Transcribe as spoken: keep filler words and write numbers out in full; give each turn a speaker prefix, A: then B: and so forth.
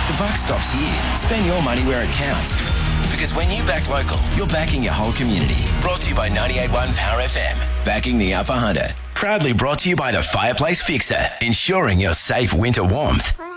A: The buck stops here. Spend your money where it counts. Because when you back local, you're backing your whole community. Brought to you by ninety-eight point one Power F M. Backing the Upper Hunter. Proudly brought to you by the Fireplace Fixer. Ensuring your safe winter warmth.